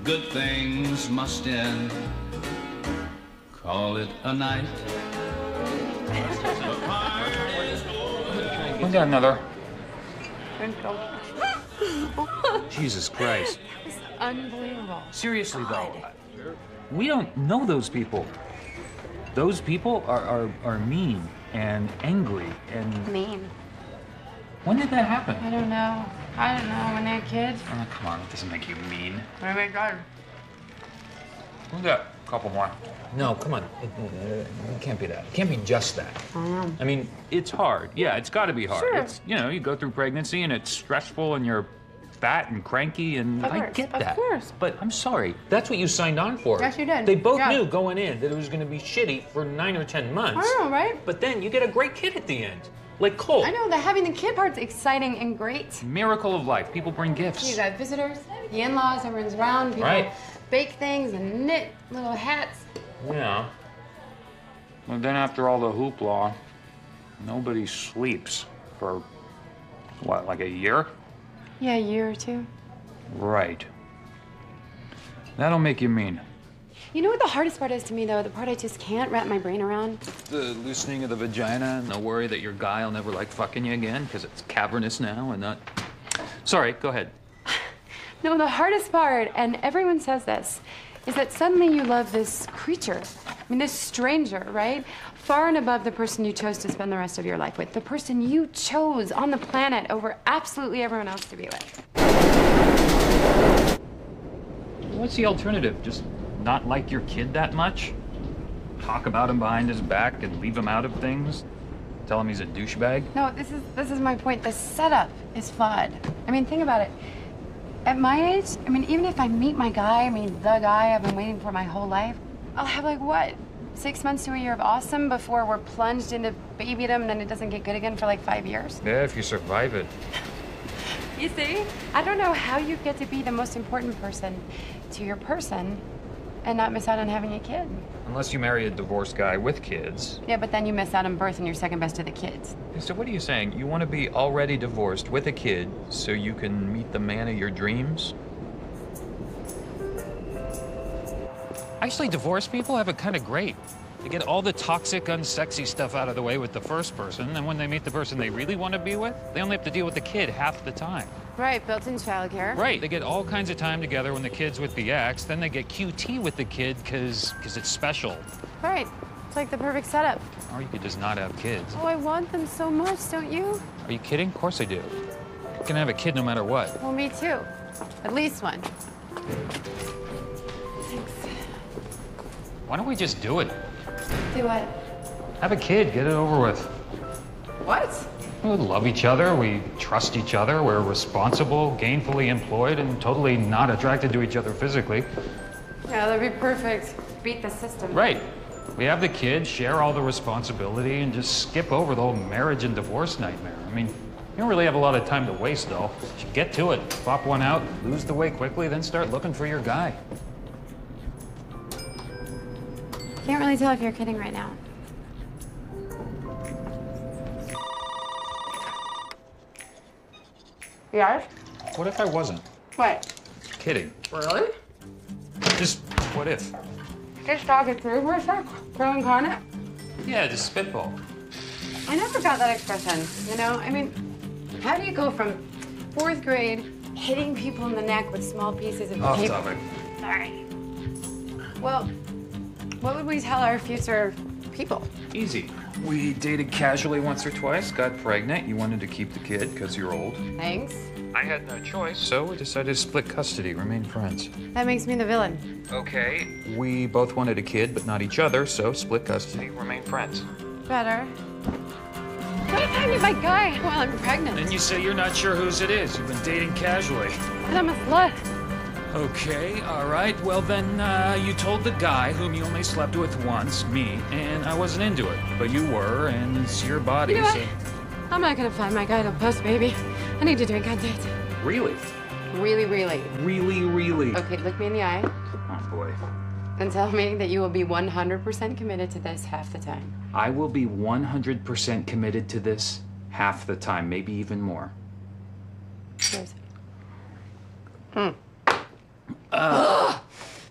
good things must end. Call it a night. We got another. Jesus Christ. It's unbelievable. Seriously, though, we don't know those people. Those people are mean and angry and... Mean. When did that happen? I don't know. When they're kids. Oh, come on, it doesn't make you mean. Oh my God. We got a couple more. No, come on. It can't be that. It can't be just that. I mean, it's hard. Yeah, it's got to be hard. Sure. It's, you know, you go through pregnancy and it's stressful and you're fat and cranky and I get that. Of course. But I'm sorry. That's what you signed on for. Yes, you did. They both Yeah. knew going in that it was going to be shitty for 9 or 10 months. I know, right? But then you get a great kid at the end. Like Cole. I know, the having the kid part's exciting and great. Miracle of life. People bring gifts. You got visitors, the in-laws, everyone's around. People Right. bake things and knit little hats. Yeah. But then after all the hoopla, nobody sleeps for, what, like a year? Yeah, a year or two. Right. That'll make you mean. You know what the hardest part is to me, though? The part I just can't wrap my brain around? The loosening of the vagina and the worry that your guy will never like fucking you again because it's cavernous now and not... Sorry, go ahead. No, the hardest part, and everyone says this, is that suddenly you love this creature. I mean, this stranger, right? Far and above the person you chose to spend the rest of your life with. The person you chose on the planet over absolutely everyone else to be with. What's the alternative? Just not like your kid that much? Talk about him behind his back and leave him out of things? Tell him he's a douchebag? No, this is my point. The setup is flawed. I mean, think about it. At my age, I mean, even if I meet my guy, the guy I've been waiting for my whole life, I'll have like, what, 6 months to a year of awesome before we're plunged into babydom and then it doesn't get good again for like 5 years? Yeah, if you survive it. You see? I don't know how you get to be the most important person to your person and not miss out on having a kid. Unless you marry a divorced guy with kids. Yeah, but then you miss out on birth and you're second best to the kids. So what are you saying? You want to be already divorced with a kid so you can meet the man of your dreams? Actually, divorced people have it kind of great. They get all the toxic, unsexy stuff out of the way with the first person, and when they meet the person they really want to be with, they only have to deal with the kid half the time. Right, built-in childcare. Right, they get all kinds of time together when the kid's with the ex, then they get QT with the kid because it's special. Right, it's like the perfect setup. Or you could just not have kids. Oh, I want them so much, don't you? Are you kidding? Of course I do. You can have a kid no matter what. Well, me too. At least one. Thanks. Why don't we just do it? Do what? Have a kid, get it over with. What? We love each other, we trust each other, we're responsible, gainfully employed, and totally not attracted to each other physically. Yeah, that'd be perfect. Beat the system. Right. We have the kid, share all the responsibility, and just skip over the whole marriage and divorce nightmare. I mean, you don't really have a lot of time to waste, though. You should get to it. Pop one out, lose the weight quickly, then start looking for your guy. Can't really tell if you're kidding right now. Yes? What if I wasn't? What? Kidding. Really? Just what if? Just talk it through for a sec. Pro and con. Yeah, just spitball. I never got that expression, you know? I mean, how do you go from 4th grade hitting people in the neck with small pieces of Off paper? topic. Sorry. Well, what would we tell our future people? Easy. We dated casually once or twice, got pregnant. You wanted to keep the kid because you're old. Thanks. I had no choice, so we decided to split custody, remain friends. That makes me the villain. Okay. We both wanted a kid, but not each other, so split custody, remain friends. Better. What if I meet my guy while I'm pregnant? Then you say you're not sure whose it is. You've been dating casually. And I'm a slut. Okay, all right. Well, then you told the guy whom you only slept with once, me, and I wasn't into it. But you were, and it's your body, You know so... what? I'm not gonna find my guy till post, baby. I need to drink on date. Really? Really, really. Really, really? Okay, look me in the eye Oh, boy. and tell me that you will be 100% committed to this half the time. I will be 100% committed to this half the time, maybe even more. Cheers.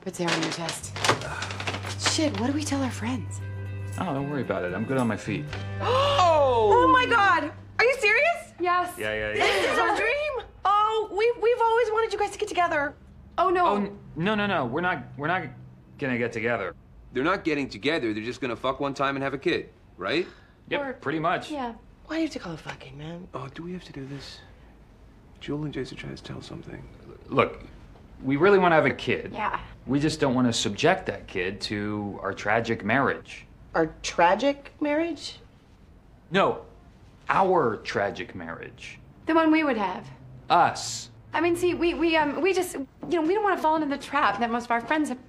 Put Sarah on your chest. Shit, what do we tell our friends? Oh, don't worry about it. I'm good on my feet. Oh my God! Are you serious? Yes. Yeah. This is our dream. Oh, we've always wanted you guys to get together. Oh, no. Oh, no. We're not gonna get together. They're not getting together. They're just gonna fuck one time and have a kid, right? Yep, Or- pretty much. Yeah. Why do you have to call it fucking, man? Oh, do we have to do this? Jewel and Jason trying to tell something. Look, we really want to have a kid. Yeah. We just don't want to subject that kid to our tragic marriage. Our tragic marriage? No, our tragic marriage. The one we would have. Us. I mean, see, we just, we don't want to fall into the trap that most of our friends have.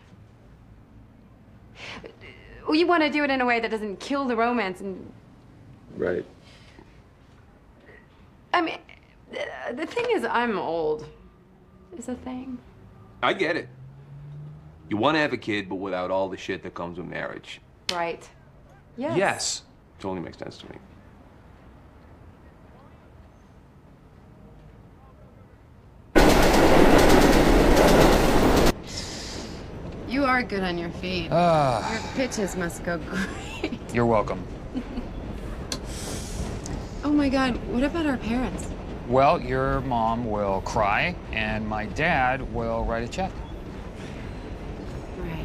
We want to do it in a way that doesn't kill the romance and. Right. I mean, the thing is, I'm old. Is a thing. I get it. You want to have a kid, but without all the shit that comes with marriage. Right. Yes. Yes. Totally makes sense to me. You are good on your feet. Your pitches must go great. You're welcome. Oh my God, what about our parents? Well, your mom will cry, and my dad will write a check. Right.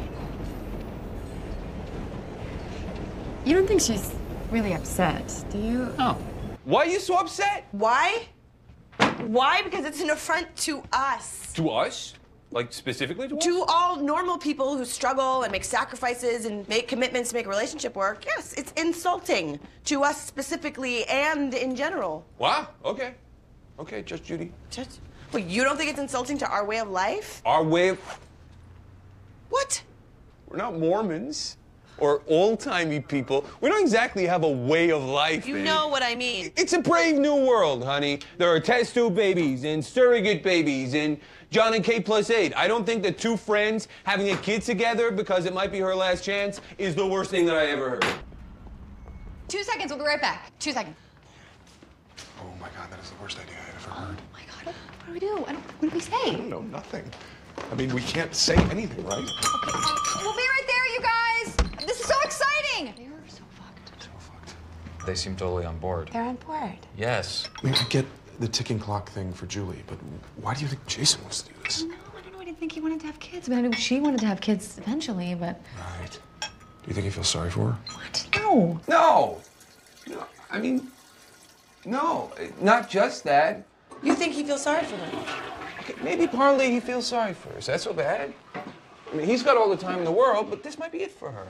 You don't think she's really upset, do you? Oh. Why are you so upset? Why? Why? Because it's an affront to us. To us? Like, specifically to us? To all normal people who struggle and make sacrifices and make commitments to make a relationship work. Yes, it's insulting to us specifically and in general. Wow, okay. Okay, Judge Judy. Just, well, you don't think it's insulting to our way of life? Our way of... What? We're not Mormons or old-timey people. We don't exactly have a way of life. You babe. know what I mean. It's a brave new world, honey. There are test tube babies and surrogate babies and John and Kate +8. I don't think that two friends having a kid together because it might be her last chance is the worst thing that I ever heard. 2 seconds, we'll be right back. 2 seconds. Oh my God, that is the worst idea I've ever heard. Oh my God, what do we do? What do we say? No, nothing. I mean, we can't say anything, right? We'll be right there, you guys. This is so exciting. They are so fucked. So fucked. They seem totally on board. They're on board. Yes. I mean, I get the ticking clock thing for Julie, but why do you think Jason wants to do this? No, I don't know. I didn't think he wanted to have kids. I mean, I knew she wanted to have kids eventually, but. Right. Do you think he feels sorry for her? What? No. No! No, I mean, no, not just that. You think he feels sorry for her? Okay, maybe partly he feels sorry for her. Is that so bad? I mean, he's got all the time in the world, but this might be it for her.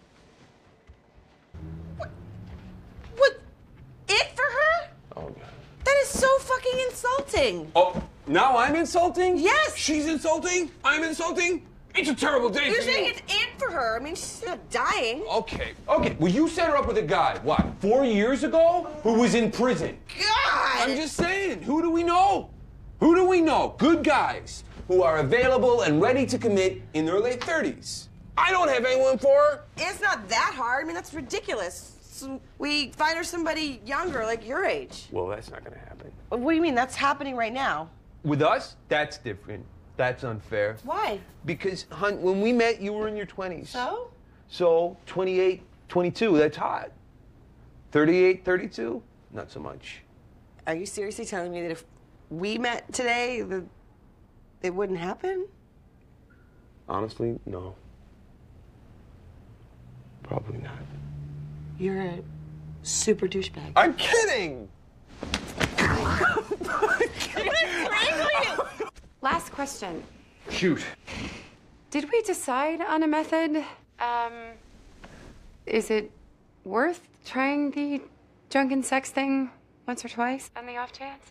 What? It for her? Oh, God. That is so fucking insulting. Oh, now I'm insulting? Yes. She's insulting? I'm insulting? It's a terrible day You're for saying you. it's it for her. I mean, she's not dying. Okay. Well, you set her up with a guy, what, 4 years ago? Who was in prison. God! I'm just saying, who do we know? Who do we know? Good guys who are available and ready to commit in their late 30s. I don't have anyone for her. It's not that hard. I mean, that's ridiculous. So we find her somebody younger, like your age. Well, that's not gonna happen. What do you mean? That's happening right now. With us, that's different. That's unfair. Why? Because, hun, when we met, you were in your 20s. So? So, 28, 22, that's hot. 38, 32, not so much. Are you seriously telling me that if we met today, it wouldn't happen? Honestly, no. Probably not. You're a super douchebag. I'm kidding! Last question. Shoot. Did we decide on a method? Is it worth trying the drunken sex thing once or twice on the off chance?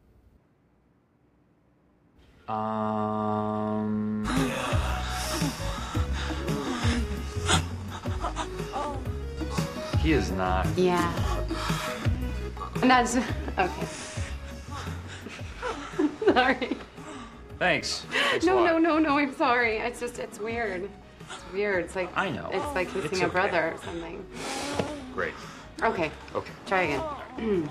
He is not. Yeah. And that's okay. Sorry. Thanks. Thanks a No, lot. no, I'm sorry. It's just, it's weird. It's weird. It's like, I know. It's like It's kissing a okay. brother or something. Great. Okay. Okay. Try again.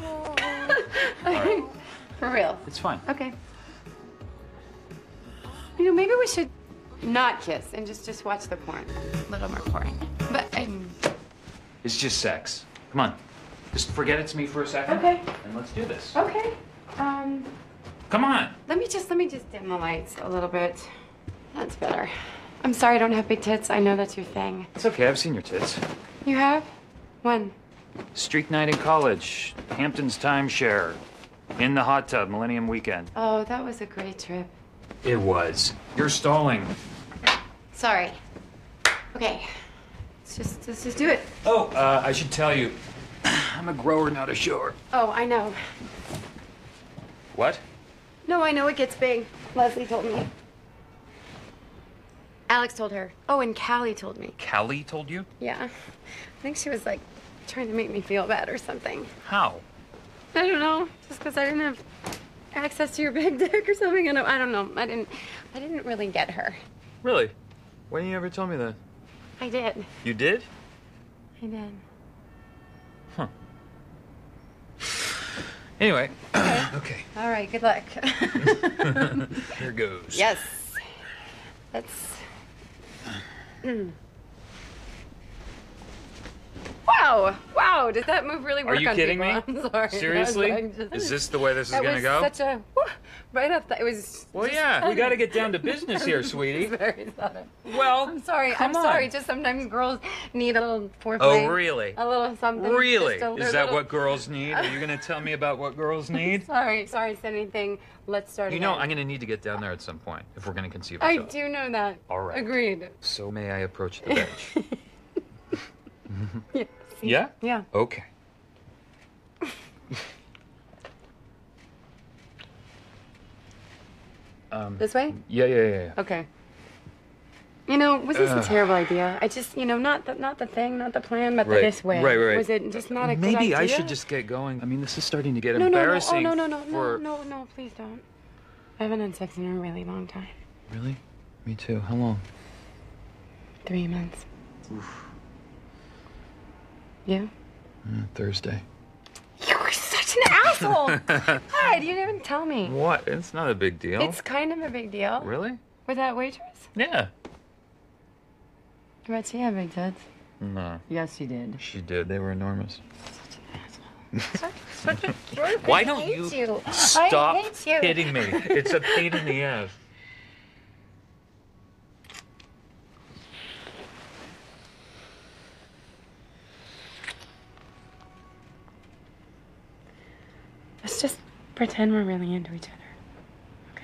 For real. It's fine. Okay. You know, maybe we should not kiss and just watch the porn. A little more porn. But It's just sex. Come on. Just forget it's me for a second. Okay. And let's do this. okay. Come on. Let me just dim the lights a little bit. That's better. I'm sorry I don't have big tits. I know that's your thing. It's okay. I've seen your tits. You have? When? Streak night in college. Hampton's timeshare. In the hot tub. Millennium weekend. Oh, that was a great trip. It was. You're stalling. Sorry. Okay. Let's just do it. Oh, I should tell you. I'm a grower, not a shower. Oh, I know. What? No, I know it gets big. Leslie told me. Alex told her. Oh, and Callie told me. Callie told you? Yeah. I think she was like trying to make me feel bad or something. How? I don't know. Just because I didn't have access to your big dick or something. And I don't know. I didn't really get her. Really? Why didn't you ever tell me that? I did. You did? I did. Huh. Anyway. Okay. All right. Good luck. Here goes. Yes. Let's. Wow! Wow! Did that move really work Are you on kidding people? me? I'm sorry. Seriously? I was like, Is this the way this is that gonna was go? Such a right up. It was. Well, just- yeah. We got to get down to business here, sweetie. Very sudden. Well, I'm sorry. come I'm sorry. on. Just sometimes girls need a little foreplay. Oh, really? A little something. Really? Just Is that what girls need? Are you gonna tell me about what girls need? Sorry. Sorry. Said anything. Let's start. You know, again. I'm gonna need to get down there at some point if we're gonna conceive a I child. do know that. All right. Agreed. So may I approach the bench? Yeah. Yeah? Yeah. Okay. This way? Yeah. Okay. You know, was this a terrible idea? I just, you know, not the thing, not the plan, but Right. this way. Right. Was it just not a good Maybe idea? I should just get going. I mean, this is starting to get No, embarrassing. no, no, for... no, please don't. I haven't had sex in a really long time. Really? Me too. How long? 3 months. You? Thursday. You were such an asshole! God, you didn't even tell me. What? It's not a big deal. It's kind of a big deal. Really? With that waitress? Yeah. I bet she had big tits. No. Yes, she did. She did. They were enormous. Such a jerk. Why I don't hate you I stop hate you. hitting me? It's a pain in the ass. Let's just pretend we're really into each other.